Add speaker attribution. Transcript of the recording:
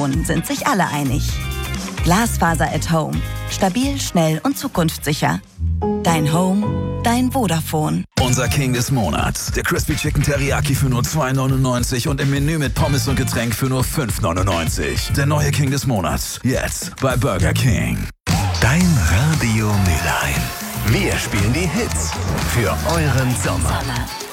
Speaker 1: Vodafone sind sich alle einig. Glasfaser at Home. Stabil, schnell und zukunftssicher. Dein Home, dein Vodafone.
Speaker 2: Unser King des Monats. Der Crispy Chicken Teriyaki für nur 2,99 und im Menü mit Pommes und Getränk für nur 5,99. Der neue King des Monats. Jetzt bei Burger King.
Speaker 3: Dein Radio Mülheim. Wir spielen die Hits für euren Sommer.